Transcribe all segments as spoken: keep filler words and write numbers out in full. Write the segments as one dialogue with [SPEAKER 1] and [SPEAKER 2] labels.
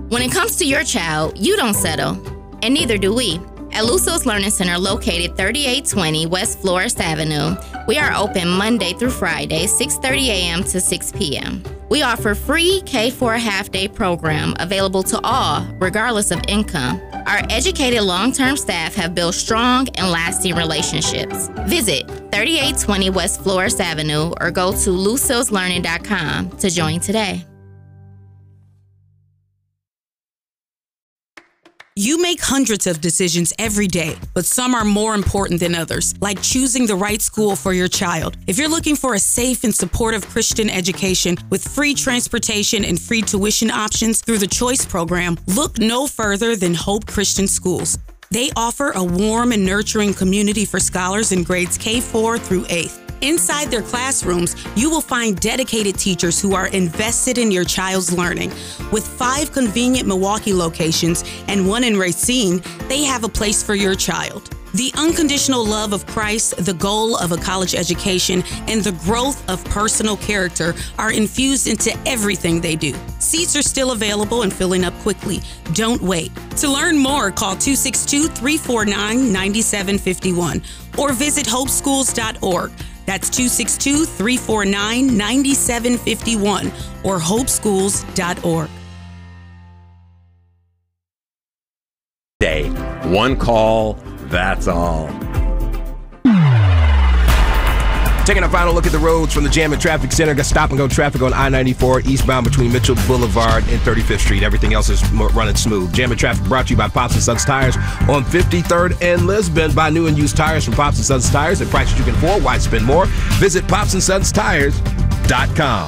[SPEAKER 1] When it comes to your child, you don't settle, and neither do we. At Lusos Learning Center, located thirty-eight twenty West Florist Avenue, we are open Monday through Friday, six thirty a.m. to six p.m. We offer free K four half-day program available to all, regardless of income. Our educated long-term staff have built strong and lasting relationships. Visit thirty-eight twenty West Florist Avenue or go to lusos learning dot com to join today.
[SPEAKER 2] You make hundreds of decisions every day, but some are more important than others, like choosing the right school for your child. If you're looking for a safe and supportive Christian education with free transportation and free tuition options through the Choice program, look no further than Hope Christian Schools. They offer a warm and nurturing community for scholars in grades K four through eighth. Inside their classrooms, you will find dedicated teachers who are invested in your child's learning. With five convenient Milwaukee locations and one in Racine, they have a place for your child. The unconditional love of Christ, the goal of a college education, and the growth of personal character are infused into everything they do. Seats are still available and filling up quickly. Don't wait. To learn more, call two six two, three four nine, nine seven five one or visit hope schools dot org. That's two six two, three four nine, nine seven five one or hope schools dot org.
[SPEAKER 3] Day. One call, that's all. Taking a final look at the roads from the Jam and Traffic Center. Got stop and go traffic on I ninety-four eastbound between Mitchell Boulevard and thirty-fifth Street. Everything else is running smooth. Jam and Traffic brought to you by Pops and Sons Tires on fifty-third and Lisbon. Buy new and used tires from Pops and Sons Tires at prices you can afford. Why spend more? Visit pops and sons tires dot com.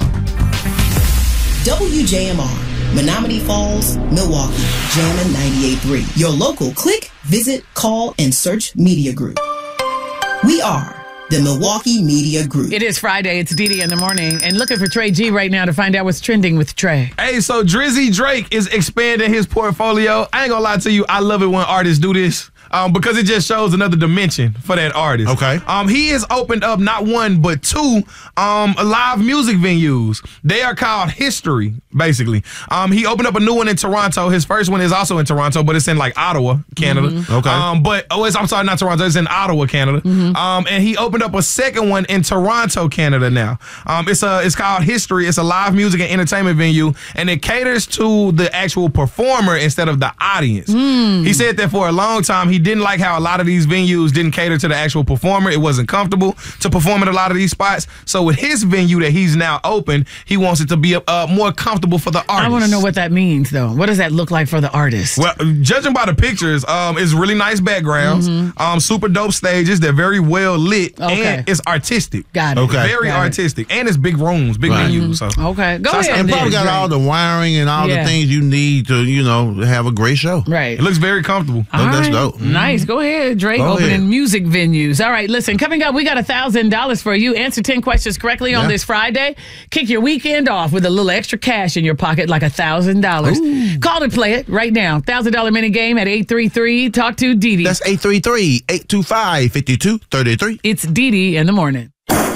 [SPEAKER 4] W J M R, Menominee Falls, Milwaukee, Jammin' ninety-eight point three. Your local click, visit, call, and search media group. We are the Milwaukee Media Group.
[SPEAKER 5] It is Friday. It's Dee Dee in the morning. And looking for Trey G right now to find out what's trending with Trey.
[SPEAKER 6] Hey, so Drizzy Drake is expanding his portfolio. I ain't gonna lie to you. I love it when artists do this. Um, because it just shows another dimension for that artist.
[SPEAKER 7] Okay.
[SPEAKER 6] Um, he has opened up not one but two um live music venues. They are called History, basically. Um, he opened up a new one in Toronto. His first one is also in Toronto, but it's in like Ottawa, Canada.
[SPEAKER 7] Mm-hmm. Okay.
[SPEAKER 6] Um, but oh, it's, I'm sorry, not Toronto. It's in Ottawa, Canada. Mm-hmm. Um, and he opened up a second one in Toronto, Canada. Now, um, it's a it's called History. It's a live music and entertainment venue, and it caters to the actual performer instead of the audience. Mm. He said that for a long time. He He didn't like how a lot of these venues didn't cater to the actual performer. It wasn't comfortable to perform at a lot of these spots. So with his venue that he's now opened, he wants it to be uh, more comfortable for the artist.
[SPEAKER 5] I want to know what that means, though. What does that look like for the artist?
[SPEAKER 6] Well, judging by the pictures, um, it's really nice backgrounds, mm-hmm. um, super dope stages. They're very well lit, okay. and it's artistic.
[SPEAKER 5] Got it.
[SPEAKER 6] Okay. Very got artistic. It. And it's big rooms, big
[SPEAKER 7] right.
[SPEAKER 6] venues. So.
[SPEAKER 5] Okay, go
[SPEAKER 7] so
[SPEAKER 5] ahead.
[SPEAKER 7] And probably got right. all the wiring and all yeah. the things you need to, you know, have a great show.
[SPEAKER 5] Right.
[SPEAKER 6] It looks very comfortable.
[SPEAKER 5] All
[SPEAKER 7] That's
[SPEAKER 5] right.
[SPEAKER 7] dope.
[SPEAKER 5] Mm-hmm. Nice. Go ahead. Drake
[SPEAKER 7] Go
[SPEAKER 5] opening
[SPEAKER 7] ahead.
[SPEAKER 5] music venues. All right, listen, coming up, we got one thousand dollars for you. Answer ten questions correctly yeah. on this Friday. Kick your weekend off with a little extra cash in your pocket, like one thousand dollars. Call and play it right now. one thousand dollars mini game at eight three three. Talk to Dee Dee.
[SPEAKER 7] That's eight three three, eight two five, five two three three.
[SPEAKER 5] It's Dee Dee in the morning.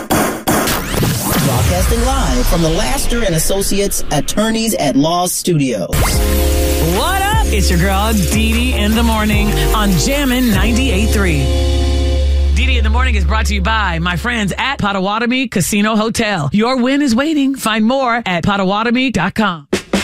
[SPEAKER 4] Broadcasting live from the Laster and Associates Attorneys at Law Studios.
[SPEAKER 5] What up? It's your girl, Dee Dee in the morning on Jammin' ninety-eight point three. Dee Dee in the morning is brought to you by my friends at Potawatomi Casino Hotel. Your win is waiting. Find more at potawatomi dot com.